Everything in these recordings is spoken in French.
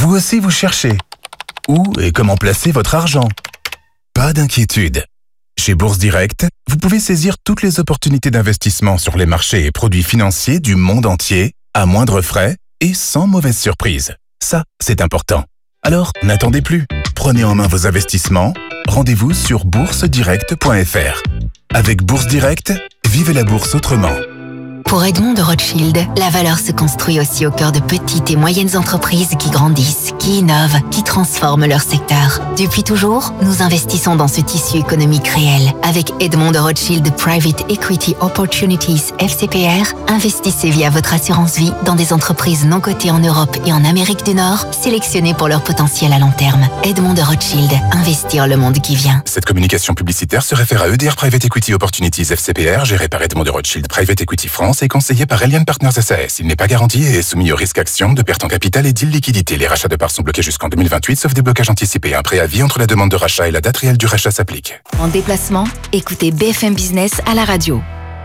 Vous aussi vous cherchez. Où et comment placer votre argent? Pas d'inquiétude. Chez Bourse Direct, vous pouvez saisir toutes les opportunités d'investissement sur les marchés et produits financiers du monde entier, à moindre frais et sans mauvaise surprise. Ça, c'est important. Alors, n'attendez plus. Prenez en main vos investissements. Rendez-vous sur boursedirect.fr. Avec Bourse Direct, vivez la bourse autrement. Pour Edmond de Rothschild, la valeur se construit aussi au cœur de petites et moyennes entreprises qui grandissent, qui innovent, qui transforment leur secteur. Depuis toujours, nous investissons dans ce tissu économique réel. Avec Edmond de Rothschild Private Equity Opportunities FCPR, investissez via votre assurance vie dans des entreprises non cotées en Europe et en Amérique du Nord, sélectionnées pour leur potentiel à long terme. Edmond de Rothschild, investir le monde qui vient. Cette communication publicitaire se réfère à EDR Private Equity Opportunities FCPR, géré par Edmond de Rothschild Private Equity France et conseillé par Elian Partners SAS. Il n'est pas garanti et est soumis au risque action de perte en capital et d'illiquidité. Les rachats de parts sont bloqués jusqu'en 2028, sauf débloquage anticipé. Un préavis entre la demande de rachat et la date réelle du rachat s'applique. En déplacement, écoutez BFM Business à la radio.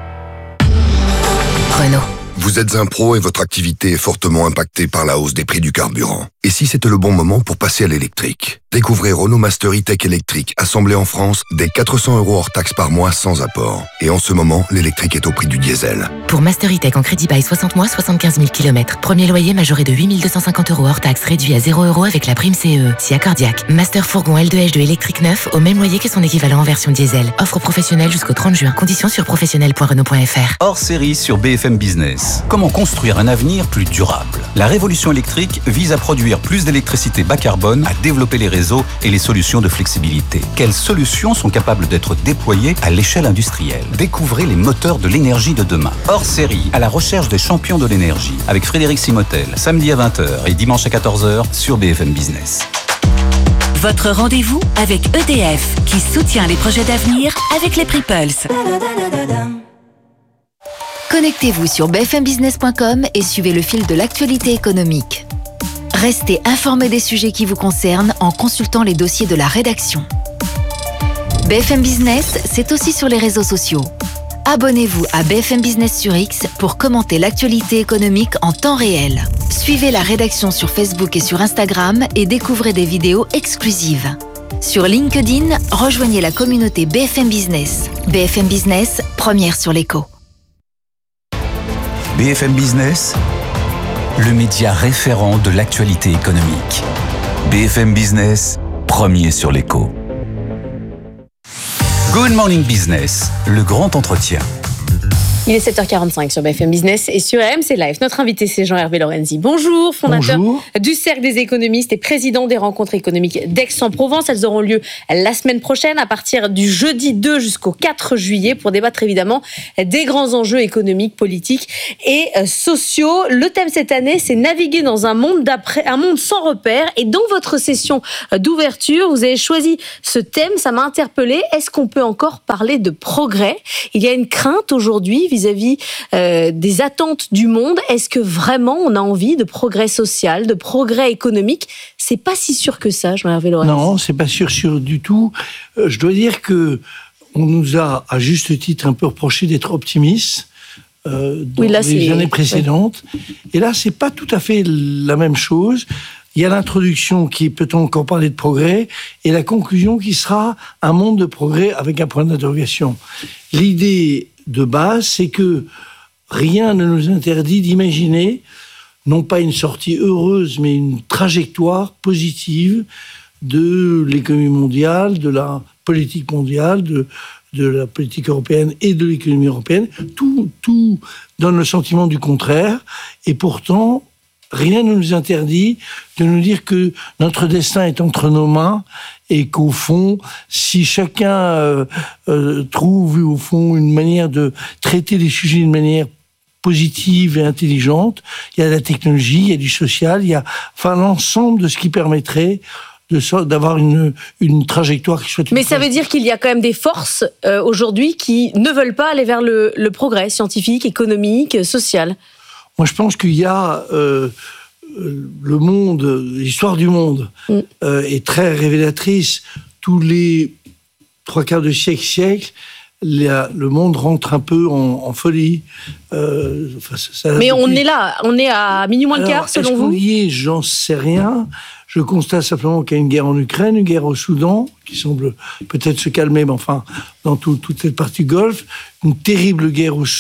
Renault. Vous êtes un pro et votre activité est fortement impactée par la hausse des prix du carburant. Et si c'était le bon moment pour passer à l'électrique? Découvrez Renault Master E-Tech électrique, assemblé en France, dès 400 € hors taxe par mois sans apport. Et en ce moment, l'électrique est au prix du diesel. Pour Master E-Tech en crédit bail 60 mois, 75 000 km. Premier loyer majoré de 8 250 € hors taxe, réduit à 0 € avec la prime CE. Si accordiaque. Master fourgon L2H2 électrique neuf, au même loyer que son équivalent en version diesel. Offre professionnelle jusqu'au 30 juin. Conditions sur professionnel.renault.fr. Hors série sur BFM Business. Comment construire un avenir plus durable? La révolution électrique vise à produire plus d'électricité bas carbone, à développer les réseaux et les solutions de flexibilité. Quelles solutions sont capables d'être déployées à l'échelle industrielle? Découvrez les moteurs de l'énergie de demain. Hors série, à la recherche des champions de l'énergie, avec Frédéric Simotel, samedi à 20h et dimanche à 14h sur BFM Business. Votre rendez-vous avec EDF, qui soutient les projets d'avenir avec les prix Pulse. Connectez-vous sur bfmbusiness.com et suivez le fil de l'actualité économique. Restez informé des sujets qui vous concernent en consultant les dossiers de la rédaction. BFM Business, c'est aussi sur les réseaux sociaux. Abonnez-vous à BFM Business sur X pour commenter l'actualité économique en temps réel. Suivez la rédaction sur Facebook et sur Instagram et découvrez des vidéos exclusives. Sur LinkedIn, rejoignez la communauté BFM Business. BFM Business, première sur l'écho. BFM Business, le média référent de l'actualité économique. BFM Business, premier sur l'écho. Good Morning Business, le grand entretien. Il est 7h45 sur BFM Business et sur RMC Live. Notre invité, c'est Jean-Hervé Lorenzi. Bonjour, fondateur du Cercle des économistes et président des rencontres économiques d'Aix-en-Provence. Elles auront lieu la semaine prochaine à partir du jeudi 2 jusqu'au 4 juillet pour débattre évidemment des grands enjeux économiques, politiques et sociaux. Le thème cette année, c'est naviguer dans un monde d'après, un monde sans repères. Et dans votre session d'ouverture, vous avez choisi ce thème. Ça m'a interpellée. Est-ce qu'on peut encore parler de progrès? Il y a une crainte aujourd'hui vis-à-vis des attentes du monde. Est-ce que vraiment on a envie de progrès social, de progrès économique? C'est pas si sûr que ça, Jean-Hervé Lorenzi. Non, c'est pas sûr du tout. Je dois dire que on nous a, à juste titre, un peu reproché d'être optimistes dans les années précédentes. Oui. Et là, c'est pas tout à fait la même chose. Il y a l'introduction qui peut-on encore parler de progrès et la conclusion qui sera un monde de progrès avec un point d'interrogation. L'idée de base, c'est que rien ne nous interdit d'imaginer, non pas une sortie heureuse, mais une trajectoire positive de l'économie mondiale, de la politique mondiale, de la politique européenne et de l'économie européenne. Tout donne le sentiment du contraire. Et pourtant, rien ne nous interdit de nous dire que notre destin est entre nos mains et qu'au fond, si chacun trouve au fond une manière de traiter les sujets d'une manière positive et intelligente, il y a la technologie, il y a du social, il y a l'ensemble de ce qui permettrait d'avoir une trajectoire qui soit... Mais ça veut dire qu'il y a quand même des forces aujourd'hui qui ne veulent pas aller vers le progrès scientifique, économique, social. Moi, je pense qu'il y a... le monde, l'histoire du monde est très révélatrice. Tous les 3/4 de siècle, le monde rentre un peu en folie. Mais on est là, on est à minuit moins le quart, selon vous ? J'en sais rien. Je constate simplement qu'il y a une guerre en Ukraine, une guerre au Soudan, qui semble peut-être se calmer, mais enfin, dans toute cette partie Golfe, une terrible guerre au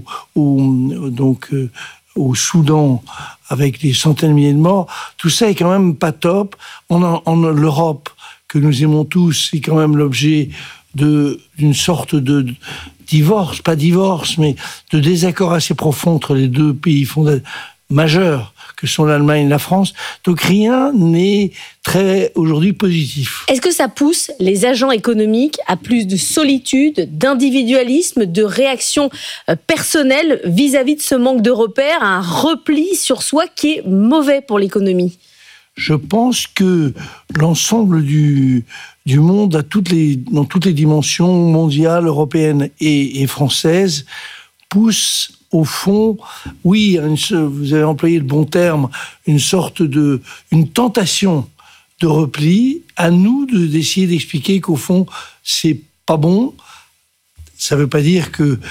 Soudan, avec des centaines de milliers de morts. Tout ça est quand même pas top. En l'Europe, que nous aimons tous, c'est quand même l'objet d'une sorte de divorce, pas divorce, mais de désaccord assez profond entre les deux pays majeurs que sont l'Allemagne et la France. Donc rien n'est très aujourd'hui positif. Est-ce que ça pousse les agents économiques à plus de solitude, d'individualisme, de réaction personnelle vis-à-vis de ce manque de repères, un repli sur soi qui est mauvais pour l'économie ? Je pense que l'ensemble du monde, dans toutes les dimensions mondiales, européennes et françaises, pousse au fond, oui, vous avez employé le bon terme, une tentation de repli. À nous d'essayer d'expliquer qu'au fond, c'est pas bon. Ça ne veut pas dire que,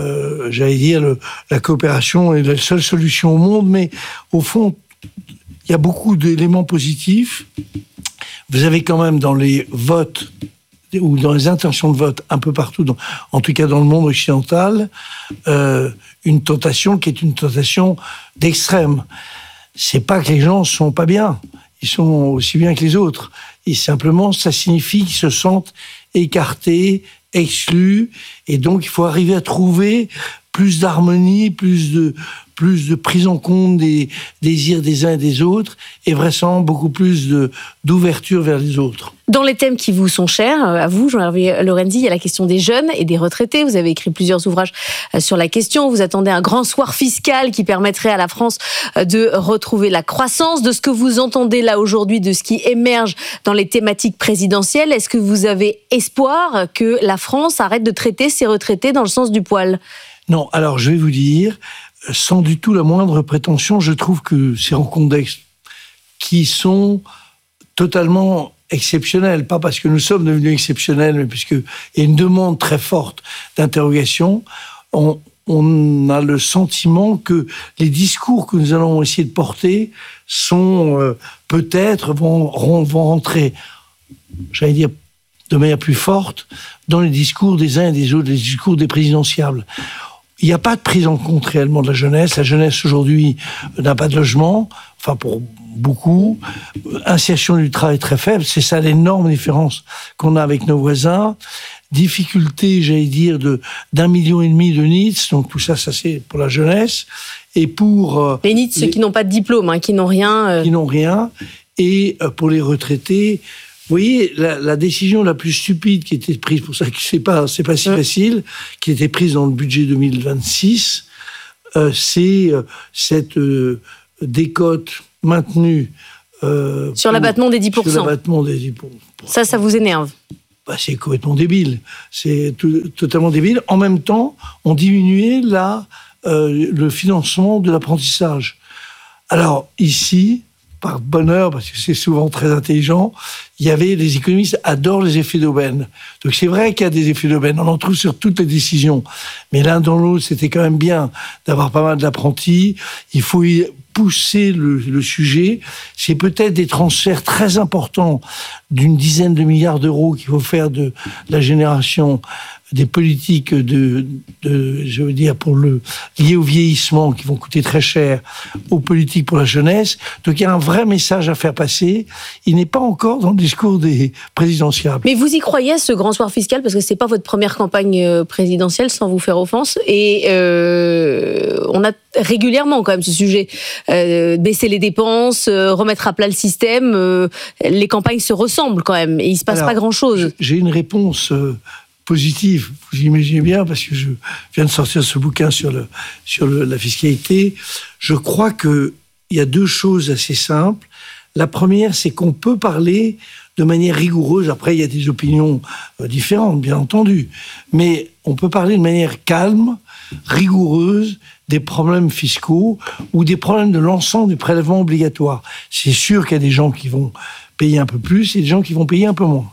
la coopération est la seule solution au monde, mais au fond, il y a beaucoup d'éléments positifs. Vous avez quand même dans les votes ou dans les intentions de vote un peu partout, en tout cas dans le monde occidental, une tentation qui est une tentation d'extrême. C'est pas que les gens sont pas bien, ils sont aussi bien que les autres. Et simplement, ça signifie qu'ils se sentent écartés, exclus, et donc il faut arriver à trouver plus d'harmonie, plus de prise en compte des désirs des uns et des autres, et vraisemblablement beaucoup plus d'ouverture vers les autres. Dans les thèmes qui vous sont chers, à vous, Jean-Hervé Lorenzi, il y a la question des jeunes et des retraités. Vous avez écrit plusieurs ouvrages sur la question. Vous attendez un grand soir fiscal qui permettrait à la France de retrouver la croissance. De ce que vous entendez là aujourd'hui, de ce qui émerge dans les thématiques présidentielles, est-ce que vous avez espoir que la France arrête de traiter ses retraités dans le sens du poil ? Non, alors je vais vous dire, sans du tout la moindre prétention, je trouve que ces rencontres qui sont totalement exceptionnelles, pas parce que nous sommes devenus exceptionnels, mais puisqu'il y a une demande très forte d'interrogation, on a le sentiment que les discours que nous allons essayer de porter sont vont rentrer, j'allais dire, de manière plus forte dans les discours des uns et des autres, les discours des présidentiables. Il n'y a pas de prise en compte réellement de la jeunesse. La jeunesse aujourd'hui n'a pas de logement, enfin pour beaucoup. Insertion du travail très faible, c'est ça l'énorme différence qu'on a avec nos voisins. Difficulté, j'allais dire, d'1,5 million de NEETs, donc tout ça c'est pour la jeunesse. Et pour... les NEETs, ceux qui n'ont pas de diplôme, qui n'ont rien. Qui n'ont rien. Et pour les retraités... Vous voyez, la décision la plus stupide qui était prise, pour ça que c'est pas si facile, qui était prise dans le budget 2026, c'est cette décote maintenue... sur l'abattement des 10%. Sur l'abattement des 10%. Ça vous énerve ? C'est complètement débile. C'est totalement débile. En même temps, on diminuait le financement de l'apprentissage. Alors, ici... par bonheur, parce que c'est souvent très intelligent, les économistes adorent les effets d'aubaine. Donc c'est vrai qu'il y a des effets d'aubaine, on en trouve sur toutes les décisions. Mais l'un dans l'autre, c'était quand même bien d'avoir pas mal d'apprentis. Il faut y pousser le sujet. C'est peut-être des transferts très importants d'une dizaine de milliards d'euros qu'il faut faire de la génération des politiques liées au vieillissement qui vont coûter très cher, aux politiques pour la jeunesse. Donc il y a un vrai message à faire passer. Il n'est pas encore dans le discours des présidentiables. Mais vous y croyez à ce grand soir fiscal, parce que c'est pas votre première campagne présidentielle, sans vous faire offense, et on a régulièrement quand même ce sujet, baisser les dépenses, remettre à plat le système, les campagnes se ressemblent quand même, et il se passe pas grand-chose. J'ai une réponse positive, vous imaginez bien, parce que je viens de sortir ce bouquin sur la fiscalité. Je crois qu'il y a deux choses assez simples. La première, c'est qu'on peut parler de manière rigoureuse. Après, il y a des opinions différentes, bien entendu. Mais on peut parler de manière calme, rigoureuse, des problèmes fiscaux ou des problèmes de l'ensemble du prélèvement obligatoire. C'est sûr qu'il y a des gens qui vont payer un peu plus et des gens qui vont payer un peu moins.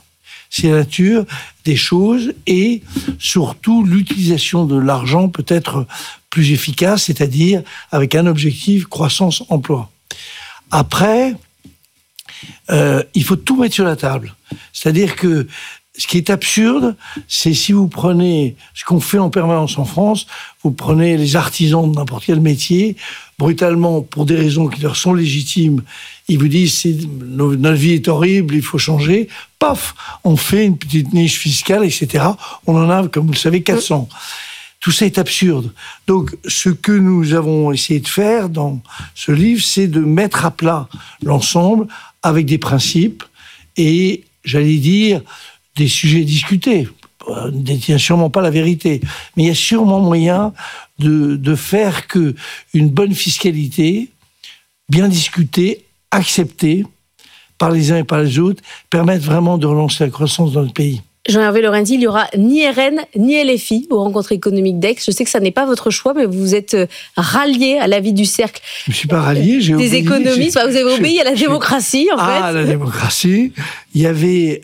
c'est la nature des choses et surtout l'utilisation de l'argent peut être plus efficace, c'est-à-dire avec un objectif croissance-emploi. Après, il faut tout mettre sur la table. C'est-à-dire que ce qui est absurde, c'est si vous prenez ce qu'on fait en permanence en France, vous prenez les artisans de n'importe quel métier, brutalement, pour des raisons qui leur sont légitimes, ils vous disent notre vie est horrible, il faut changer. Paf, on fait une petite niche fiscale, etc. On en a, comme vous le savez, 400. Tout ça est absurde. Donc, ce que nous avons essayé de faire dans ce livre, c'est de mettre à plat l'ensemble avec des principes et, j'allais dire, des sujets discutés. On ne détient sûrement pas la vérité, mais il y a sûrement moyen de faire que une bonne fiscalité, bien discutée, acceptée par les uns et par les autres, permette vraiment de relancer la croissance dans le pays. Jean-Hervé Lorenzi, il n'y aura ni RN ni LFI aux rencontres économiques d'Aix. Je sais que ça n'est pas votre choix, mais vous êtes rallié à l'avis du cercle. Je ne suis pas rallié, j'ai obéi. Des économistes, vous avez obéi à la démocratie, en fait. Ah, la démocratie. Il y avait...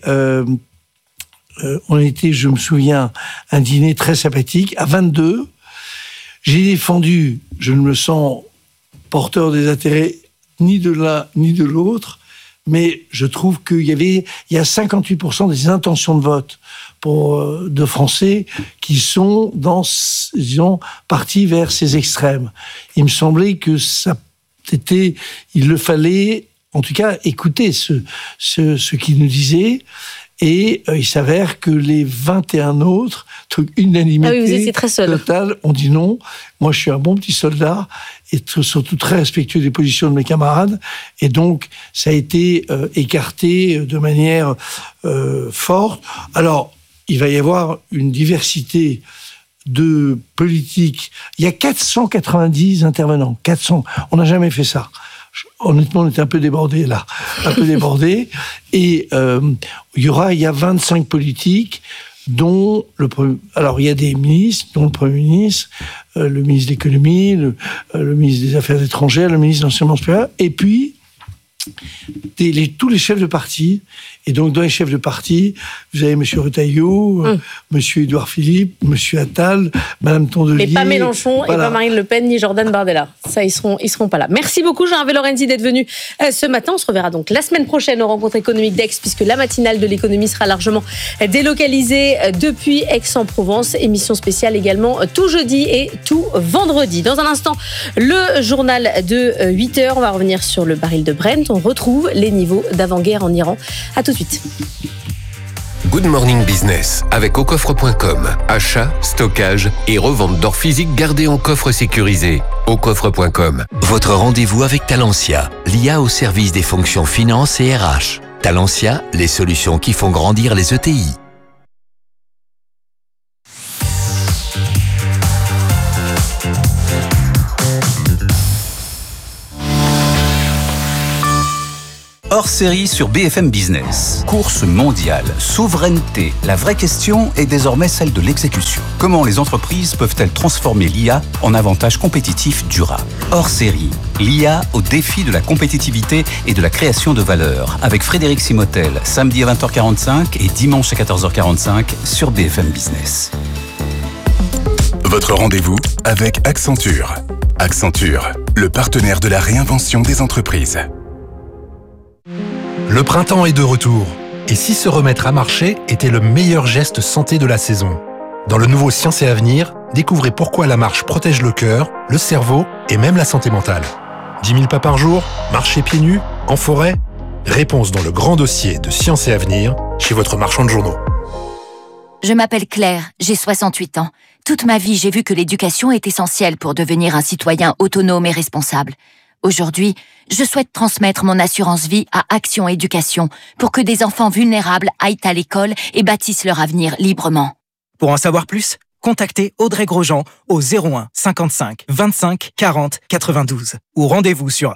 on était, je me souviens, un dîner très sympathique, à 22. J'ai défendu, je ne me sens porteur des intérêts ni de l'un ni de l'autre, mais je trouve qu'il y a 58% des intentions de vote de Français qui sont partis vers ces extrêmes. Il me semblait que il le fallait, en tout cas, écouter ce qu'ils nous disaient. Et il s'avère que les 21 autres, unanimité totale, ont dit non. Moi, je suis un bon petit soldat et surtout très respectueux des positions de mes camarades. Et donc, ça a été écarté de manière forte. Alors, il va y avoir une diversité de politiques. Il y a 490 intervenants. 400. On n'a jamais fait ça. Honnêtement, on était un peu débordés là, Et il y a 25 politiques, dont alors il y a des ministres, dont le Premier ministre, le ministre de l'économie, le ministre des Affaires étrangères, le ministre de l'enseignement supérieur, et puis tous les chefs de parti. Et donc, dans les chefs de parti, vous avez M. Retailleau, M. Édouard Philippe, M. Attal, Mme Tondelier. Et pas Mélenchon, voilà. Et pas Marine Le Pen, ni Jordan Bardella. Ça, ils seront pas là. Merci beaucoup, Jean-Hervé Lorenzi, d'être venu ce matin. On se reverra donc la semaine prochaine aux rencontres économiques d'Aix, puisque la matinale de l'économie sera largement délocalisée depuis Aix-en-Provence. Émission spéciale également tout jeudi et tout vendredi. Dans un instant, le journal de 8h. On va revenir sur le baril de Brent. On retrouve les niveaux d'avant-guerre en Iran. À tout de suite. Good Morning Business avec aucoffre.com. Achat, stockage et revente d'or physique gardé en coffre sécurisé. Aucoffre.com. Votre rendez-vous avec Talentia, l'IA au service des fonctions finance et RH. Talentia, les solutions qui font grandir les ETI. Hors série sur BFM Business. Course mondiale, souveraineté. La vraie question est désormais celle de l'exécution. Comment les entreprises peuvent-elles transformer l'IA en avantage compétitif durable? Hors série, l'IA au défi de la compétitivité et de la création de valeur. Avec Frédéric Simotel, samedi à 20h45 et dimanche à 14h45 sur BFM Business. Votre rendez-vous avec Accenture. Accenture, le partenaire de la réinvention des entreprises. Le printemps est de retour. Et si se remettre à marcher était le meilleur geste santé de la saison? Dans le nouveau Science et Avenir, découvrez pourquoi la marche protège le cœur, le cerveau et même la santé mentale. 10 000 pas par jour, marcher pieds nus, en forêt? Réponse dans le grand dossier de Science et Avenir, chez votre marchand de journaux. Je m'appelle Claire, j'ai 68 ans. Toute ma vie, j'ai vu que l'éducation est essentielle pour devenir un citoyen autonome et responsable. Aujourd'hui, je souhaite transmettre mon assurance vie à Action Éducation pour que des enfants vulnérables aillent à l'école et bâtissent leur avenir librement. Pour en savoir plus, contactez Audrey Grosjean au 01 55 25 40 92 ou rendez-vous sur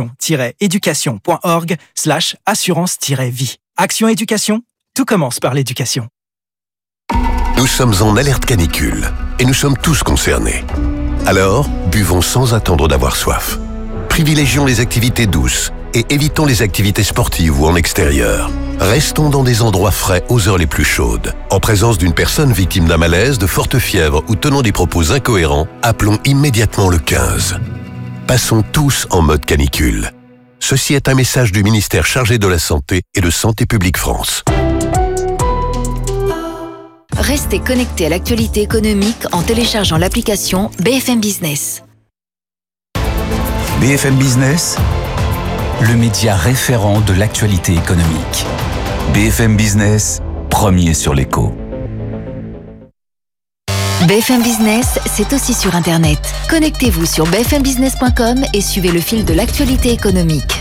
action-éducation.org/assurance-vie. Action Éducation, tout commence par l'éducation. Nous sommes en alerte canicule et nous sommes tous concernés. Alors, buvons sans attendre d'avoir soif. Privilégions les activités douces et évitons les activités sportives ou en extérieur. Restons dans des endroits frais aux heures les plus chaudes. En présence d'une personne victime d'un malaise, de forte fièvre ou tenant des propos incohérents, appelons immédiatement le 15. Passons tous en mode canicule. Ceci est un message du ministère chargé de la Santé et de Santé publique France. Restez connectés à l'actualité économique en téléchargeant l'application BFM Business. BFM Business, le média référent de l'actualité économique. BFM Business, premier sur l'écho. BFM Business, c'est aussi sur Internet. Connectez-vous sur bfmbusiness.com et suivez le fil de l'actualité économique.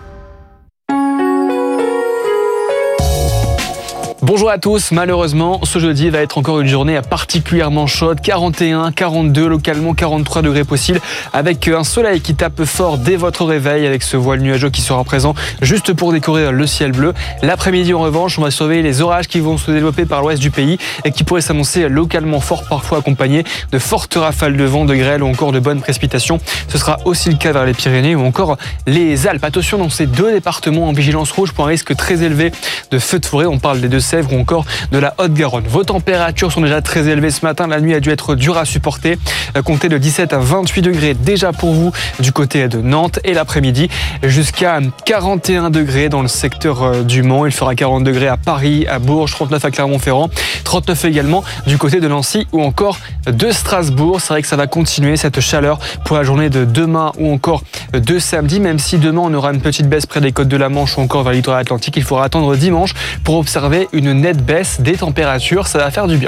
Bonjour à tous, malheureusement, ce jeudi va être encore une journée particulièrement chaude, 41, 42, localement 43 degrés possibles, avec un soleil qui tape fort dès votre réveil, avec ce voile nuageux qui sera présent juste pour décorer le ciel bleu. L'après-midi, en revanche, on va surveiller les orages qui vont se développer par l'ouest du pays et qui pourraient s'annoncer localement forts, parfois accompagnés de fortes rafales de vent, de grêle ou encore de bonnes précipitations. Ce sera aussi le cas vers les Pyrénées ou encore les Alpes. Attention, dans ces deux départements en vigilance rouge pour un risque très élevé de feux de forêt. On parle des Deux-Sèvres ou encore de la Haute-Garonne. Vos températures sont déjà très élevées ce matin. La nuit a dû être dure à supporter. Comptez de 17 à 28 degrés déjà pour vous du côté de Nantes et l'après-midi jusqu'à 41 degrés dans le secteur du Mans. Il fera 40 degrés à Paris, à Bourges, 39 à Clermont-Ferrand, 39 également du côté de Nancy ou encore de Strasbourg. C'est vrai que ça va continuer cette chaleur pour la journée de demain ou encore de samedi, même si demain on aura une petite baisse près des côtes de la Manche ou encore vers le littoral atlantique. Il faudra attendre dimanche pour observer une nette baisse des températures. Ça va faire du bien.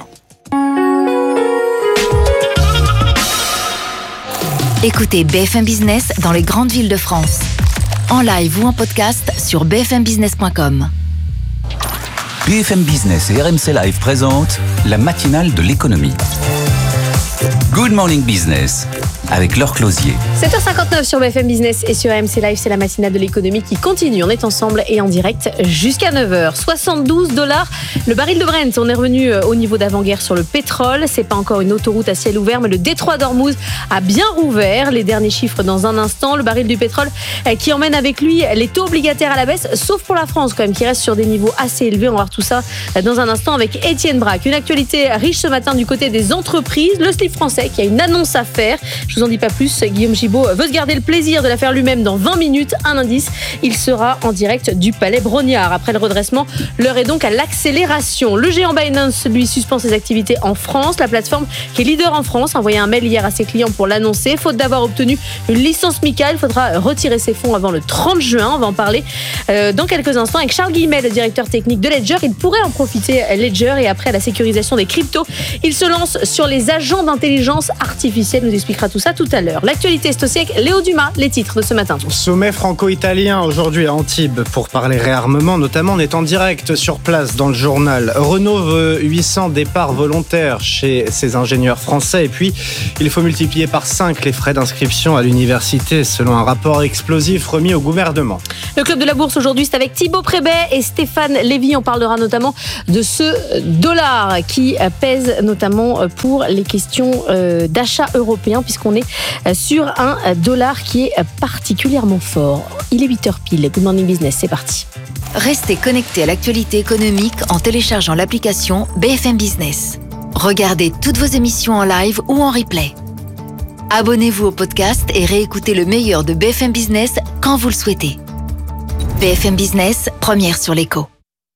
Écoutez BFM Business dans les grandes villes de France. En live ou en podcast sur bfmbusiness.com. BFM Business et RMC Live présentent la matinale de l'économie. Good Morning Business avec Laure Closier. 7h59 sur BFM Business et sur RMC Live, c'est la matinale de l'économie qui continue. On est ensemble et en direct jusqu'à 9h. $72 le baril de Brent. On est revenu au niveau d'avant-guerre sur le pétrole. C'est pas encore une autoroute à ciel ouvert, mais le détroit d'Ormuz a bien rouvert. Les derniers chiffres dans un instant. Le baril du pétrole qui emmène avec lui les taux obligataires à la baisse, sauf pour la France quand même, qui reste sur des niveaux assez élevés. On va voir tout ça dans un instant avec Étienne Braque. Une actualité riche ce matin du côté des entreprises. Le slip français qui a une annonce à faire. Je vous en dis pas plus. Guillaume Gibault veut se garder le plaisir de la faire lui-même dans 20 minutes. Un indice, il sera en direct du Palais Brognard. Après le redressement, l'heure est donc à l'accélération. Le géant Binance, lui, suspend ses activités en France. La plateforme qui est leader en France a envoyé un mail hier à ses clients pour l'annoncer. Faute d'avoir obtenu une licence MiCA, il faudra retirer ses fonds avant le 30 juin. On va en parler dans quelques instants avec Charles Guillemet, le directeur technique de Ledger. Il pourrait en profiter, Ledger, et après la sécurisation des cryptos, il se lance sur les agents d'intelligence artificielle. Il nous expliquera tout ça tout à l'heure. L'actualité, c'est aussi avec Léo Dumas, les titres de ce matin. Sommet franco-italien aujourd'hui à Antibes pour parler réarmement, notamment on est en direct sur place dans le journal. Renault veut 800 départs volontaires chez ses ingénieurs français et puis il faut multiplier par 5 les frais d'inscription à l'université selon un rapport explosif remis au gouvernement. Le club de la bourse aujourd'hui, c'est avec Thibaut Prébet et Stéphane Lévy. On parlera notamment de ce dollar qui pèse notamment pour les questions d'achat européen puisqu'on est sur un dollar qui est particulièrement fort. Il est 8h pile. Good Morning Business, c'est parti. Restez connectés à l'actualité économique en téléchargeant l'application BFM Business. Regardez toutes vos émissions en live ou en replay. Abonnez-vous au podcast et réécoutez le meilleur de BFM Business quand vous le souhaitez. BFM Business, première sur l'écho.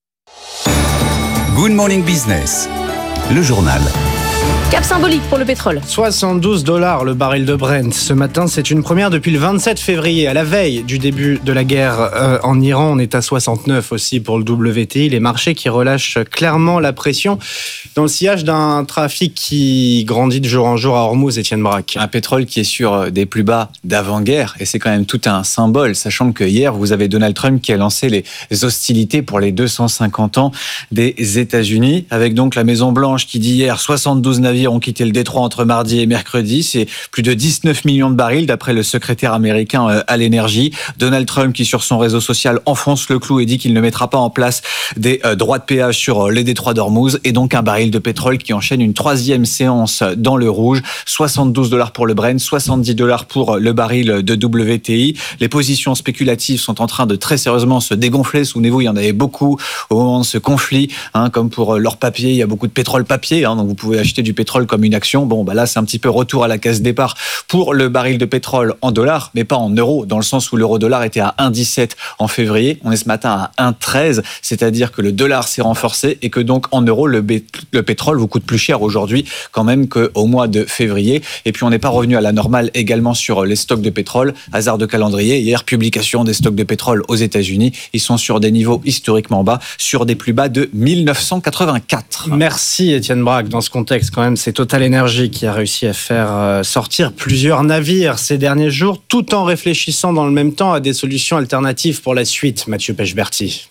Good Morning Business, le journal. Cap symbolique pour le pétrole. $72 le baril de Brent. Ce matin, c'est une première depuis le 27 février, à la veille du début de la guerre en Iran. On est à 69 aussi pour le WTI. Les marchés qui relâchent clairement la pression dans le sillage d'un trafic qui grandit de jour en jour à Ormuz, Étienne Braque. Un pétrole qui est sur des plus bas d'avant-guerre. Et c'est quand même tout un symbole, sachant que hier, vous avez Donald Trump qui a lancé les hostilités pour les 250 ans des États-Unis, avec donc la Maison-Blanche qui dit hier 72 navires navires ont quitté le détroit entre mardi et mercredi. C'est plus de 19 millions de barils d'après le secrétaire américain à l'énergie. Donald Trump qui sur son réseau social enfonce le clou et dit qu'il ne mettra pas en place des droits de péage sur les détroits d'Ormuz et donc un baril de pétrole qui enchaîne une 3e séance dans le rouge. $72 pour le Brent, $70 pour le baril de WTI. Les positions spéculatives sont en train de très sérieusement se dégonfler. Souvenez-vous, il y en avait beaucoup au moment de ce conflit, comme pour l'or papier, il y a beaucoup de pétrole papier, donc vous pouvez acheter du pétrole comme une action. Bon, là, c'est un petit peu retour à la case départ pour le baril de pétrole en dollars, mais pas en euros, dans le sens où l'euro-dollar était à 1,17 en février. On est ce matin à 1,13, c'est-à-dire que le dollar s'est renforcé et que donc en euros, le pétrole vous coûte plus cher aujourd'hui quand même qu'au mois de février. Et puis on n'est pas revenu à la normale également sur les stocks de pétrole. Hasard de calendrier, hier, publication des stocks de pétrole aux États-Unis. Ils sont sur des niveaux historiquement bas, sur des plus bas de 1984. Merci Étienne Braque. Dans ce contexte, quand même, c'est Total Energy qui a réussi à faire sortir plusieurs navires ces derniers jours, tout en réfléchissant dans le même temps à des solutions alternatives pour la suite. Mathieu Pechberti.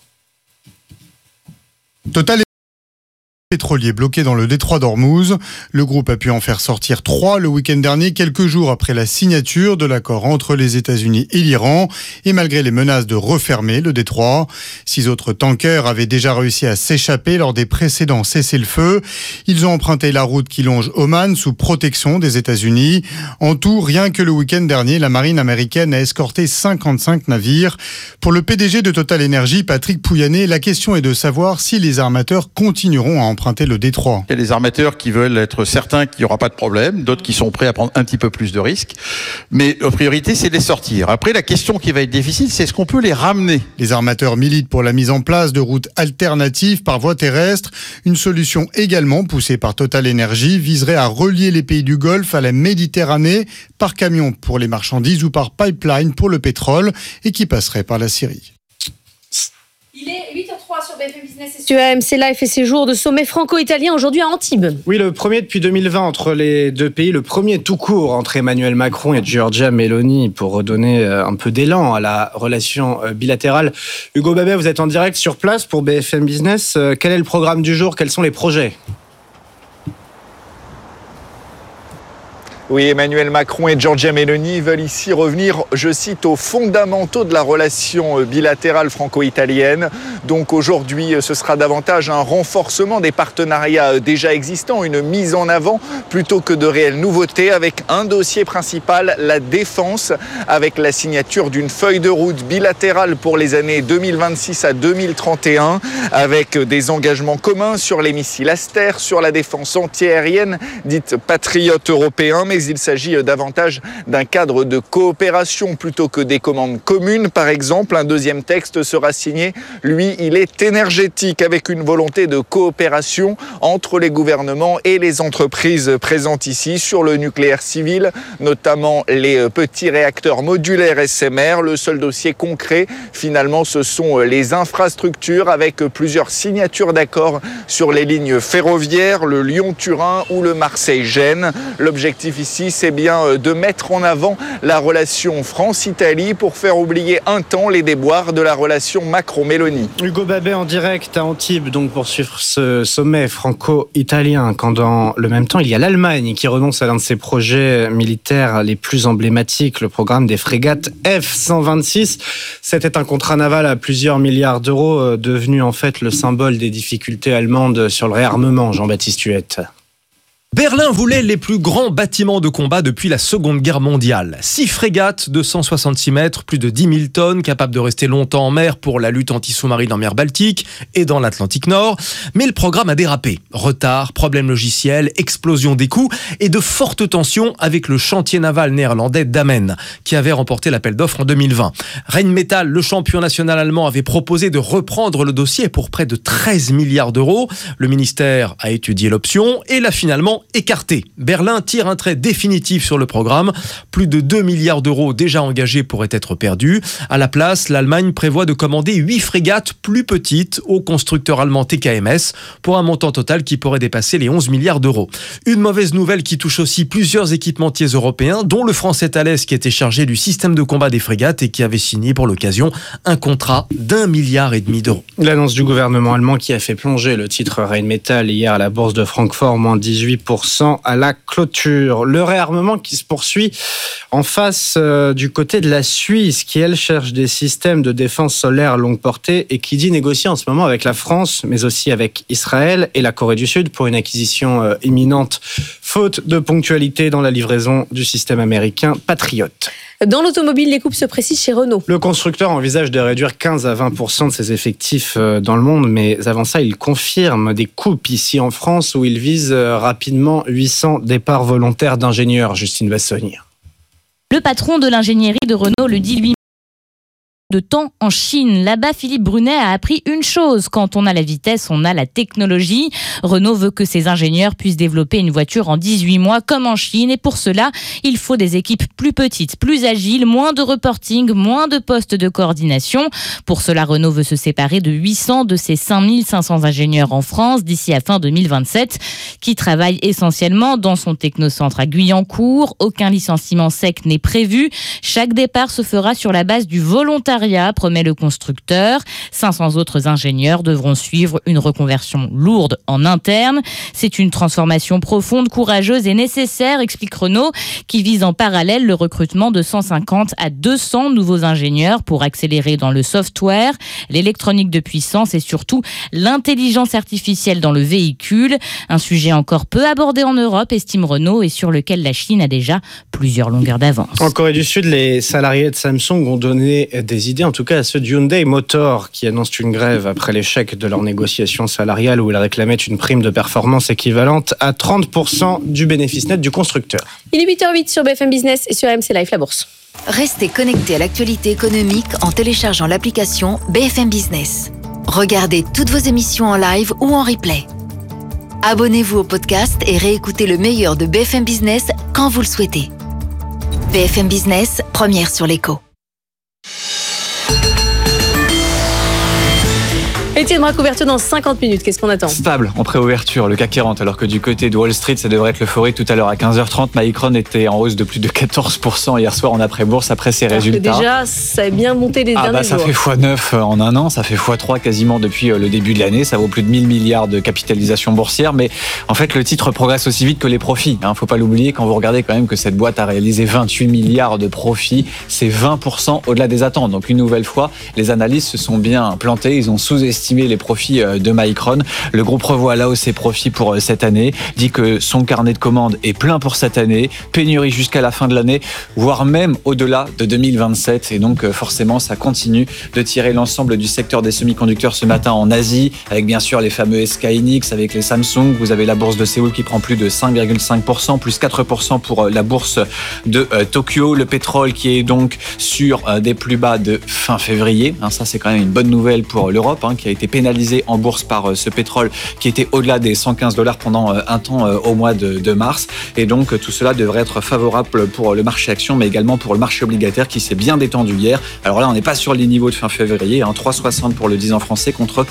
Total pétrolier bloqué dans le détroit d'Ormuz. Le groupe a pu en faire sortir 3 le week-end dernier, quelques jours après la signature de l'accord entre les États-Unis et l'Iran, et malgré les menaces de refermer le détroit. 6 autres tankers avaient déjà réussi à s'échapper lors des précédents cessez-le-feu. Ils ont emprunté la route qui longe Oman sous protection des États-Unis. En tout, rien que le week-end dernier, la marine américaine a escorté 55 navires. Pour le PDG de Total Energy, Patrick Pouyanné, la question est de savoir si les armateurs continueront à emprunter le détroit. Il y a des armateurs qui veulent être certains qu'il n'y aura pas de problème, d'autres qui sont prêts à prendre un petit peu plus de risques. Mais la priorité, c'est de les sortir. Après, la question qui va être difficile, c'est est-ce qu'on peut les ramener ? Les armateurs militent pour la mise en place de routes alternatives par voie terrestre. Une solution également poussée par Total Energy viserait à relier les pays du Golfe à la Méditerranée par camion pour les marchandises ou par pipeline pour le pétrole et qui passerait par la Syrie. Il est 8h03 sur BFM Business et sur AMC Live et ses jours de sommet franco-italien aujourd'hui à Antibes. Oui, le premier depuis 2020 entre les deux pays, le premier tout court entre Emmanuel Macron et Giorgia Meloni pour redonner un peu d'élan à la relation bilatérale. Hugo Babet, vous êtes en direct sur place pour BFM Business. Quel est le programme du jour ? Quels sont les projets ? Oui, Emmanuel Macron et Giorgia Meloni veulent ici revenir, je cite, aux fondamentaux de la relation bilatérale franco-italienne. Donc aujourd'hui, ce sera davantage un renforcement des partenariats déjà existants, une mise en avant plutôt que de réelles nouveautés avec un dossier principal, la défense, avec la signature d'une feuille de route bilatérale pour les années 2026 à 2031, avec des engagements communs sur les missiles Aster, sur la défense antiaérienne, dite patriote européen, mais il s'agit davantage d'un cadre de coopération plutôt que des commandes communes. Par exemple, un deuxième texte sera signé. Lui, il est énergétique avec une volonté de coopération entre les gouvernements et les entreprises présentes ici sur le nucléaire civil, notamment les petits réacteurs modulaires SMR. Le seul dossier concret, finalement, ce sont les infrastructures avec plusieurs signatures d'accords sur les lignes ferroviaires, le Lyon-Turin ou le Marseille-Gênes. L'objectif ici, c'est bien de mettre en avant la relation France-Italie pour faire oublier un temps les déboires de la relation Macron-Mélanie. Hugo Babet en direct à Antibes, donc pour suivre ce sommet franco-italien, quand dans le même temps, il y a l'Allemagne qui renonce à l'un de ses projets militaires les plus emblématiques, le programme des frégates F-126. C'était un contrat naval à plusieurs milliards d'euros, devenu en fait le symbole des difficultés allemandes sur le réarmement, Jean-Baptiste Huette. Berlin voulait les plus grands bâtiments de combat depuis la Seconde Guerre mondiale. 6 frégates de 166 mètres, plus de 10 000 tonnes, capables de rester longtemps en mer pour la lutte anti-sous-marine en mer Baltique et dans l'Atlantique Nord. Mais le programme a dérapé. Retard, problèmes logiciels, explosion des coûts et de fortes tensions avec le chantier naval néerlandais Damen, qui avait remporté l'appel d'offres en 2020. Rheinmetall, le champion national allemand, avait proposé de reprendre le dossier pour près de 13 milliards d'euros. Le ministère a étudié l'option et l'a finalement écarté. Berlin tire un trait définitif sur le programme. Plus de 2 milliards d'euros déjà engagés pourraient être perdus. À la place, l'Allemagne prévoit de commander 8 frégates plus petites au constructeur allemand TKMS pour un montant total qui pourrait dépasser les 11 milliards d'euros. Une mauvaise nouvelle qui touche aussi plusieurs équipementiers européens, dont le français Thales qui était chargé du système de combat des frégates et qui avait signé pour l'occasion un contrat d'1,5 milliard d'euros. L'annonce du gouvernement allemand qui a fait plonger le titre Rheinmetall hier à la bourse de Francfort, moins 18%. 2% à la clôture. Le réarmement qui se poursuit en face du côté de la Suisse, qui elle cherche des systèmes de défense solaire longue portée et qui dit négocier en ce moment avec la France, mais aussi avec Israël et la Corée du Sud pour une acquisition imminente, faute de ponctualité dans la livraison du système américain Patriot. Dans l'automobile, les coupes se précisent chez Renault. Le constructeur envisage de réduire 15 à 20% de ses effectifs dans le monde, mais avant ça, il confirme des coupes ici en France où il vise rapidement 800 départs volontaires d'ingénieurs. Justine Vassogne. Le patron de l'ingénierie de Renault le dit lui de temps en Chine. Là-bas, Philippe Brunet a appris une chose. Quand on a la vitesse, on a la technologie. Renault veut que ses ingénieurs puissent développer une voiture en 18 mois comme en Chine. Et pour cela, il faut des équipes plus petites, plus agiles, moins de reporting, moins de postes de coordination. Pour cela, Renault veut se séparer de 800 de ses 5500 ingénieurs en France d'ici à fin 2027, qui travaillent essentiellement dans son technocentre à Guyancourt. Aucun licenciement sec n'est prévu. Chaque départ se fera sur la base du volontariat, promet le constructeur. 500 autres ingénieurs devront suivre une reconversion lourde en interne. C'est une transformation profonde, courageuse et nécessaire, explique Renault, qui vise en parallèle le recrutement de 150 à 200 nouveaux ingénieurs pour accélérer dans le software, l'électronique de puissance et surtout l'intelligence artificielle dans le véhicule. Un sujet encore peu abordé en Europe, estime Renault, et sur lequel la Chine a déjà plusieurs longueurs d'avance. En Corée du Sud, les salariés de Samsung ont donné des idées, en tout cas à ceux de Hyundai Motor, qui annoncent une grève après l'échec de leur négociation salariale où ils réclamaient une prime de performance équivalente à 30% du bénéfice net du constructeur. Il est 8h08 sur BFM Business et sur RMC Live, la bourse. Restez connectés à l'actualité économique en téléchargeant l'application BFM Business. Regardez toutes vos émissions en live ou en replay. Abonnez-vous au podcast et réécoutez le meilleur de BFM Business quand vous le souhaitez. BFM Business, première sur l'écho. Étienne Braque, ouverture dans 50 minutes, qu'est-ce qu'on attend ? Stable en préouverture, le CAC 40, alors que du côté de Wall Street, ça devrait être l'euphorie. Tout à l'heure à 15h30, Micron était en hausse de plus de 14% hier soir en après-bourse après ses résultats. Déjà, ça a bien monté les derniers jours. Ça fait x9 en un an, ça fait x3 quasiment depuis le début de l'année, ça vaut plus de 1000 milliards de capitalisation boursière, mais en fait le titre progresse aussi vite que les profits. Faut pas l'oublier, quand vous regardez quand même que cette boîte a réalisé 28 milliards de profits, c'est 20% au-delà des attentes. Donc une nouvelle fois, les analystes se sont bien plantés, ils ont sous-estimé les profits de Micron. Le groupe revoit là aussi ses profits pour cette année, dit que son carnet de commandes est plein pour cette année, pénurie jusqu'à la fin de l'année, voire même au-delà de 2027. Et donc forcément, ça continue de tirer l'ensemble du secteur des semi-conducteurs ce matin en Asie, avec bien sûr les fameux SK Hynix, avec les Samsung. Vous avez la bourse de Séoul qui prend plus de 5,5%, plus 4% pour la bourse de Tokyo. Le pétrole qui est donc sur des plus bas de fin février. Ça, c'est quand même une bonne nouvelle pour l'Europe, qui a été pénalisé en bourse par ce pétrole qui était au-delà des $115 pendant un temps au mois de mars. Et donc tout cela devrait être favorable pour le marché action, mais également pour le marché obligataire qui s'est bien détendu hier. Alors là, on n'est pas sur les niveaux de fin février, 3,60 pour le 10 ans français contre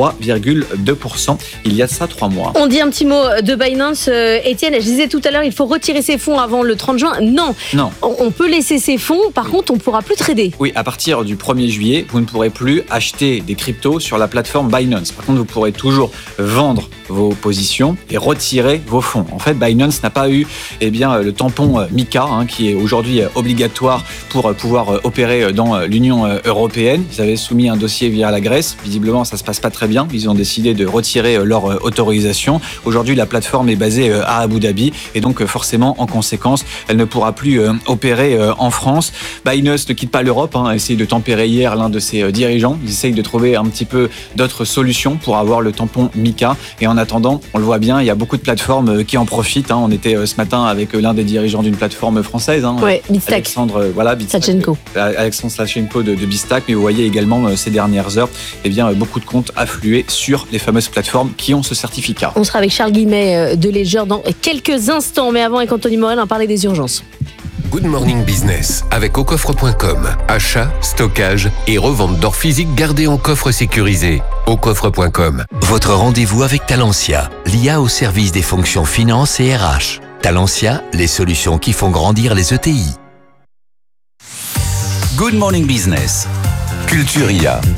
3,2% il y a de ça 3 mois. On dit un petit mot de Binance. Étienne, je disais tout à l'heure, il faut retirer ses fonds avant le 30 juin. Non. On peut laisser ses fonds, par contre, on ne pourra plus trader. Oui, à partir du 1er juillet, vous ne pourrez plus acheter des cryptos sur la plateforme Binance. Par contre, vous pourrez toujours vendre vos positions et retirer vos fonds. En fait, Binance n'a pas eu le tampon MiCA, qui est aujourd'hui obligatoire pour pouvoir opérer dans l'Union européenne. Ils avaient soumis un dossier via la Grèce. Visiblement, ça se passe pas très bien. Ils ont décidé de retirer leur autorisation. Aujourd'hui, la plateforme est basée à Abu Dhabi et donc forcément, en conséquence, elle ne pourra plus opérer en France. Binance ne quitte pas l'Europe, a essayé de tempérer hier l'un de ses dirigeants. Ils essayent de trouver un petit peu d'autres solutions pour avoir le tampon MiCA. Et en attendant, on le voit bien, il y a beaucoup de plateformes qui en profitent. On était ce matin avec l'un des dirigeants d'une plateforme française, Biztack. Alexandre Sachenko de Biztack. Mais vous voyez également ces dernières heures, beaucoup de comptes afflués sur les fameuses plateformes qui ont ce certificat. On sera avec Charles Guillemet de Ledger dans quelques instants. Mais avant, avec Anthony Morel, on parlait des urgences. Good Morning Business avec aucoffre.com. Achat, stockage et revente d'or physique gardé en coffre sécurisé. Aucoffre.com. Votre rendez-vous avec Talentia, l'IA au service des fonctions finance et RH. Talentia, les solutions qui font grandir les ETI. Good Morning Business. Culture IA.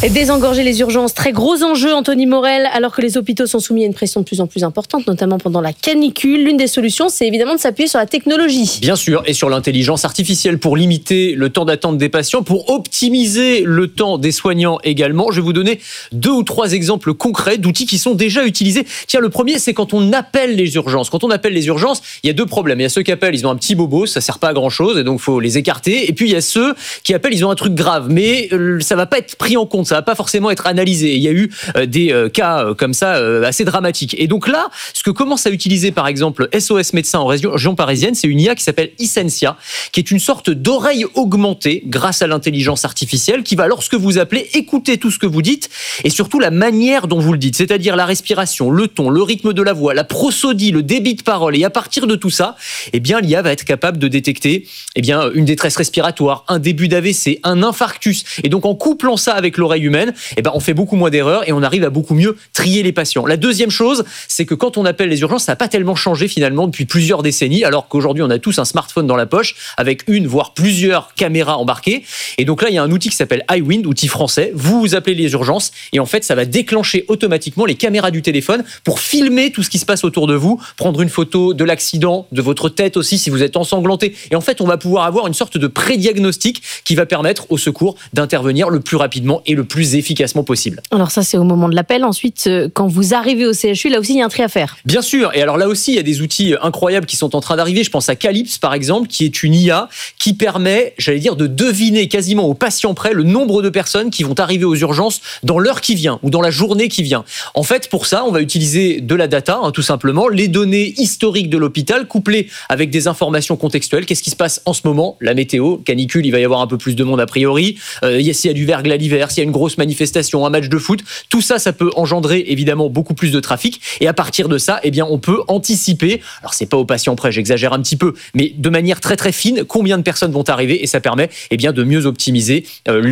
Désengorger les urgences, très gros enjeu, Anthony Morel, alors que les hôpitaux sont soumis à une pression de plus en plus importante, notamment pendant la canicule. L'une des solutions, c'est évidemment de s'appuyer sur la technologie. Bien sûr, et sur l'intelligence artificielle pour limiter le temps d'attente des patients, pour optimiser le temps des soignants également. Je vais vous donner 2 ou 3 exemples concrets d'outils qui sont déjà utilisés. Tiens, le premier, c'est quand on appelle les urgences. Quand on appelle les urgences, il y a 2 problèmes. Il y a ceux qui appellent, ils ont un petit bobo, ça sert pas à grand chose, et donc faut les écarter. Et puis il y a ceux qui appellent, ils ont un truc grave, mais ça va pas être pris en compte, ça va pas forcément être analysé. Il y a eu des cas comme ça assez dramatiques. Et donc là, ce que commence à utiliser par exemple SOS Médecins en région parisienne, c'est une IA qui s'appelle Essentia, qui est une sorte d'oreille augmentée grâce à l'intelligence artificielle qui va, lorsque vous appelez, écouter tout ce que vous dites et surtout la manière dont vous le dites, c'est-à-dire la respiration, le ton, le rythme de la voix, la prosodie, le débit de parole. Et à partir de tout ça, eh bien, l'IA va être capable de détecter une détresse respiratoire, un début d'AVC, un infarctus. Et donc en couplant ça avec l'oreille humaine, on fait beaucoup moins d'erreurs et on arrive à beaucoup mieux trier les patients. La deuxième chose, c'est que quand on appelle les urgences, ça n'a pas tellement changé finalement depuis plusieurs décennies, alors qu'aujourd'hui on a tous un smartphone dans la poche avec une voire plusieurs caméras embarquées. Et donc là, il y a un outil qui s'appelle iWind, outil français. Vous appelez les urgences et en fait, ça va déclencher automatiquement les caméras du téléphone pour filmer tout ce qui se passe autour de vous, prendre une photo de l'accident, de votre tête aussi si vous êtes ensanglanté. Et en fait, on va pouvoir avoir une sorte de prédiagnostic qui va permettre au secours d'intervenir le plus rapidement et le plus efficacement possible. Alors ça, c'est au moment de l'appel. Ensuite, quand vous arrivez au CHU, là aussi, il y a un tri à faire. Bien sûr. Et alors là aussi, il y a des outils incroyables qui sont en train d'arriver. Je pense à Calypse, par exemple, qui est une IA qui permet, de deviner quasiment au patient près le nombre de personnes qui vont arriver aux urgences dans l'heure qui vient ou dans la journée qui vient. En fait, pour ça, on va utiliser de la data, tout simplement, les données historiques de l'hôpital couplées avec des informations contextuelles. Qu'est-ce qui se passe en ce moment? La météo, canicule, il va y avoir un peu plus de monde a priori. S'il y a du verglas l'hiver, s'il y a une grosse manifestation, un match de foot, tout ça, ça peut engendrer évidemment beaucoup plus de trafic. Et à partir de ça, on peut anticiper. Alors c'est pas au patient près, j'exagère un petit peu, mais de manière très très fine, combien de personnes vont arriver et ça permet de mieux optimiser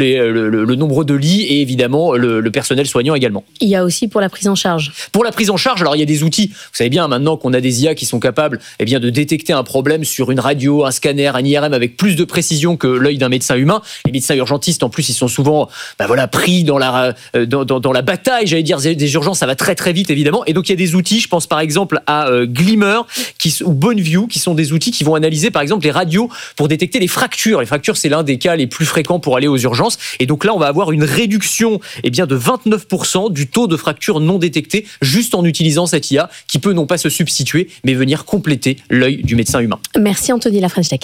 le nombre de lits et évidemment le personnel soignant également. Il y a aussi pour la prise en charge. Pour la prise en charge, alors il y a des outils. Vous savez bien maintenant qu'on a des IA qui sont capables de détecter un problème sur une radio, un scanner, un IRM avec plus de précision que l'œil d'un médecin humain. Les médecins urgentistes, en plus, ils sont souvent pris dans la bataille, des urgences. Ça va très très vite évidemment. Et donc il y a des outils. Je pense par exemple à Glimmer ou BoneView, qui sont des outils qui vont analyser par exemple les radios pour détecter les fractures. Les fractures, c'est l'un des cas les plus fréquents pour aller aux urgences. Et donc là, on va avoir une réduction de 29% du taux de fractures non détectées juste en utilisant cette IA qui peut non pas se substituer, mais venir compléter l'œil du médecin humain. Merci Anthony, la French Tech.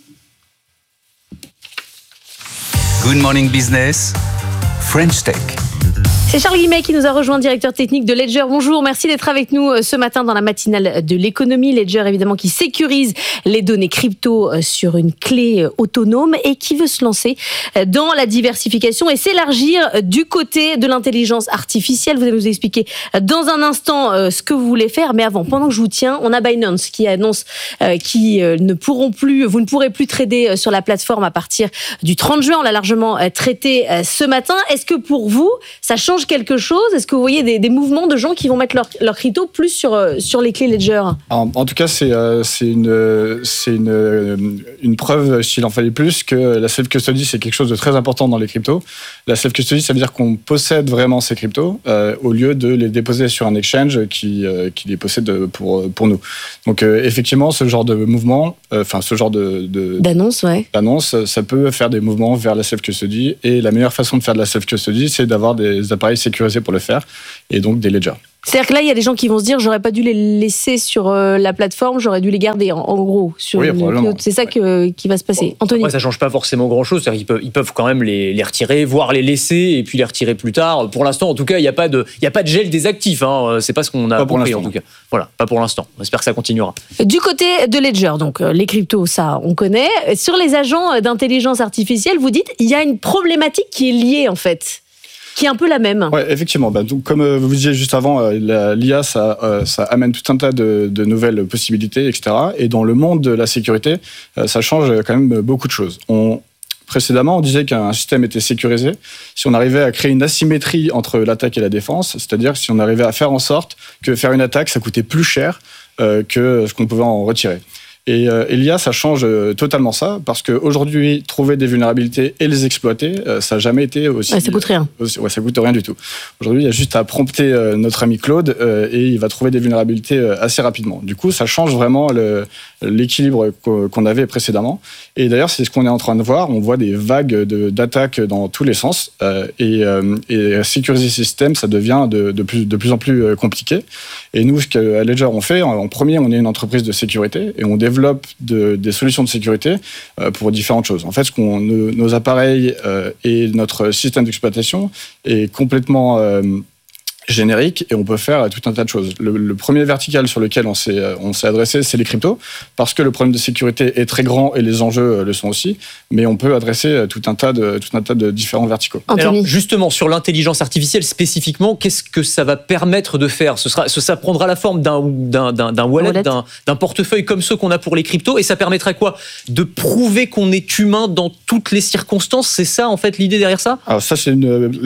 Good Morning Business, French Tech. C'est Charles Guimet qui nous a rejoint, directeur technique de Ledger. Bonjour, merci d'être avec nous ce matin dans la matinale de l'économie. Ledger, évidemment, qui sécurise les données crypto sur une clé autonome et qui veut se lancer dans la diversification et s'élargir du côté de l'intelligence artificielle. Vous allez nous expliquer dans un instant ce que vous voulez faire. Mais avant, pendant que je vous tiens, on a Binance qui annonce vous ne pourrez plus trader sur la plateforme à partir du 30 juin. On l'a largement traité ce matin. Est-ce que pour vous, ça change quelque chose? Est-ce que vous voyez des mouvements de gens qui vont mettre leur crypto plus sur les clés Ledger? En tout cas, c'est une preuve, s'il en fallait plus, que la self-custody, c'est quelque chose de très important dans les cryptos. La self-custody, ça veut dire qu'on possède vraiment ces cryptos au lieu de les déposer sur un exchange qui les possède pour nous. Donc, effectivement, ce genre de mouvement, ce genre d'annonce, ça peut faire des mouvements vers la self-custody. Et la meilleure façon de faire de la self-custody, c'est d'avoir des appareils sécurisés pour le faire, et donc des ledgers. C'est-à-dire que là, il y a des gens qui vont se dire, j'aurais pas dû les laisser sur la plateforme, j'aurais dû les garder en gros. C'est ça qui va se passer. Anthony. Ça change pas forcément grand-chose. Ils peuvent quand même les retirer, voire les laisser et puis les retirer plus tard. Pour l'instant, en tout cas, il n'y a pas de gel des actifs. C'est pas ce qu'on a compris en tout cas. Voilà, pas pour l'instant. On espère que ça continuera. Du côté de Ledger, donc les cryptos, ça, on connaît. Sur les agents d'intelligence artificielle, vous dites, il y a une problématique qui est liée en fait, qui est un peu la même. Oui, effectivement. Donc, comme vous disiez juste avant, l'IA, ça amène tout un tas de nouvelles possibilités, etc. Et dans le monde de la sécurité, ça change quand même beaucoup de choses. Précédemment, on disait qu'un système était sécurisé si on arrivait à créer une asymétrie entre l'attaque et la défense, c'est-à-dire si on arrivait à faire en sorte que faire une attaque, ça coûtait plus cher que ce qu'on pouvait en retirer. Et l'IA, ça change totalement ça, parce qu'aujourd'hui, trouver des vulnérabilités et les exploiter, ça n'a jamais été aussi... ça coûte rien. Ça coûte rien du tout. Aujourd'hui, il y a juste à prompter notre ami Claude et il va trouver des vulnérabilités assez rapidement. Du coup, ça change vraiment l'équilibre qu'on avait précédemment. Et d'ailleurs, c'est ce qu'on est en train de voir. On voit des vagues d'attaques dans tous les sens. Et sécuriser ces systèmes, ça devient de plus en plus compliqué. Et nous, ce qu'à Ledger, on fait, en premier, on est une entreprise de sécurité et on développe des solutions de sécurité pour différentes choses. En fait, nos appareils et notre système d'exploitation est complètement générique et on peut faire tout un tas de choses. Le premier vertical sur lequel on s'est adressé, c'est les cryptos, parce que le problème de sécurité est très grand et les enjeux le sont aussi, mais on peut adresser tout un tas de différents verticaux. Alors justement, sur l'intelligence artificielle spécifiquement, qu'est-ce que ça va permettre de faire ? Ça prendra la forme d'un wallet, d'un portefeuille comme ceux qu'on a pour les cryptos, et ça permettrait quoi ? De prouver qu'on est humain dans toutes les circonstances ? C'est ça en fait l'idée derrière ça ? Alors ça, c'est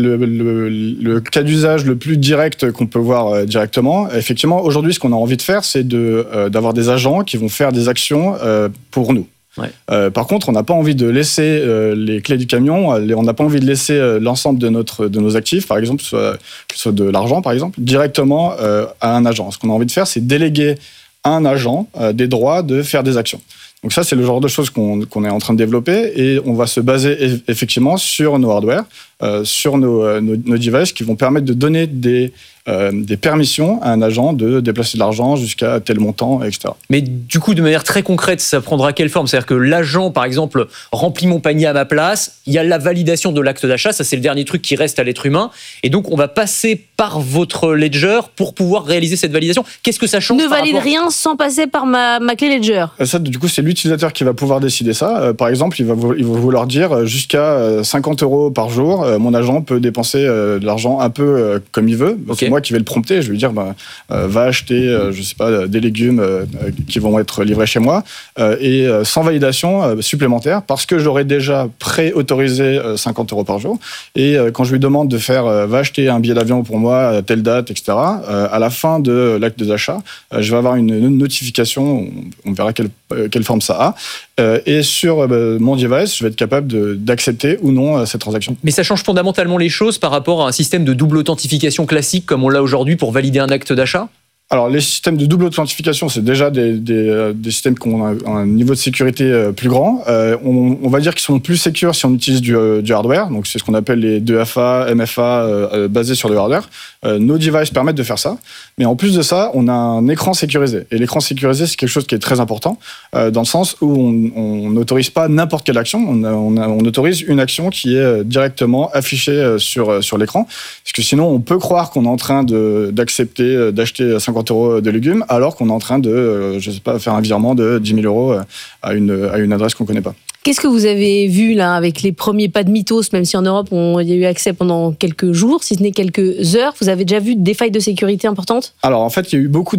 le cas d'usage le plus direct qu'on peut voir directement. Effectivement, aujourd'hui, ce qu'on a envie de faire, c'est d'avoir des agents qui vont faire des actions pour nous. Ouais. Par contre, on n'a pas envie de laisser les clés du camion, on n'a pas envie de laisser l'ensemble de nos actifs, par exemple, que ce soit de l'argent, par exemple, directement à un agent. Ce qu'on a envie de faire, c'est déléguer à un agent des droits de faire des actions. Donc ça, c'est le genre de choses qu'on est en train de développer et on va se baser effectivement sur nos hardware, sur nos devices qui vont permettre de donner des permissions à un agent de déplacer de l'argent jusqu'à tel montant, etc. Mais du coup, de manière très concrète, ça prendra quelle forme ? C'est-à-dire que l'agent, par exemple, remplit mon panier à ma place, il y a la validation de l'acte d'achat, ça c'est le dernier truc qui reste à l'être humain, et donc on va passer par votre ledger pour pouvoir réaliser cette validation. Qu'est-ce que ça change ? Ne valide rien sans passer par ma clé ledger. Ça, du coup, c'est l'utilisateur qui va pouvoir décider ça. Par exemple, il va vouloir dire jusqu'à 50 € par jour, mon agent peut dépenser de l'argent un peu comme il veut. Okay. C'est moi qui vais le prompter, je vais lui dire va acheter je sais pas, des légumes qui vont être livrés chez moi et sans validation supplémentaire parce que j'aurais déjà pré-autorisé 50 € par jour et quand je lui demande de faire va acheter un billet d'avion pour moi à telle date, etc. À la fin de l'acte des achats, je vais avoir une notification, on verra quelle forme ça a et sur mon device, je vais être capable d'accepter ou non cette transaction. Mais ça change fondamentalement les choses par rapport à un système de double authentification classique comme on l'a aujourd'hui pour valider un acte d'achat ? Alors, les systèmes de double authentification, c'est déjà des systèmes qui ont un niveau de sécurité plus grand. On va dire qu'ils sont plus sécures si on utilise du hardware. Donc, c'est ce qu'on appelle les 2FA, MFA basés sur le hardware. Nos devices permettent de faire ça. Mais en plus de ça, on a un écran sécurisé. Et l'écran sécurisé, c'est quelque chose qui est très important dans le sens où on n'autorise pas n'importe quelle action. On autorise une action qui est directement affichée sur l'écran. Parce que sinon, on peut croire qu'on est en train d'accepter d'acheter 50 € de légumes, alors qu'on est en train de, je sais pas, faire un virement de 10 000 € à une adresse qu'on connaît pas. Qu'est-ce que vous avez vu là avec les premiers pas de Mythos, même si en Europe il y a eu accès pendant quelques jours, si ce n'est quelques heures, vous avez déjà vu des failles de sécurité importantes ? Alors en fait, il y a eu beaucoup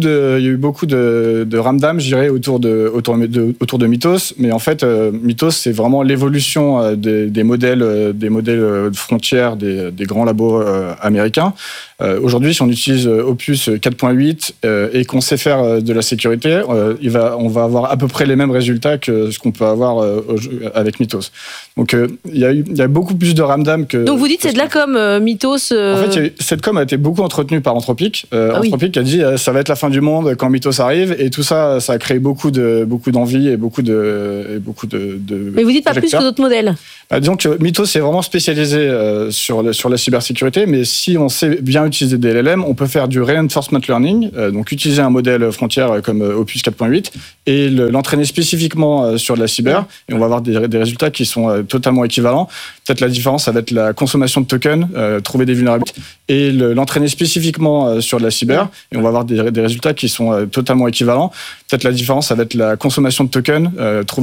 de ramdam, je dirais, autour de Mythos, mais en fait, Mythos c'est vraiment l'évolution des modèles de frontières des grands labos américains. Aujourd'hui, si on utilise Opus 4.8 et qu'on sait faire de la sécurité, on va avoir à peu près les mêmes résultats que ce qu'on peut avoir avec Mythos. Donc, il y a beaucoup plus de ramdam que... Donc, vous dites c'est de la com, Mythos... En fait, cette com a été beaucoup entretenue par Anthropic. Anthropic a dit ça va être la fin du monde quand Mythos arrive, et tout ça, ça a créé beaucoup d'envie et beaucoup de... Mais vous dites pas plus que d'autres modèles. Disons que Mythos est vraiment spécialisé sur la cybersécurité, mais si on sait bien utiliser des LLM, on peut faire du reinforcement learning, donc utiliser un modèle frontière comme Opus 4.8 et l'entraîner spécifiquement sur de la cyber, et on va avoir des résultats qui sont totalement équivalents. Peut-être la différence, ça va être la consommation de tokens, trouver des vulnérabilités, et l'entraîner spécifiquement sur de la cyber, et on va avoir des résultats qui sont totalement équivalents. Peut-être la différence, ça va être la consommation de tokens, trouver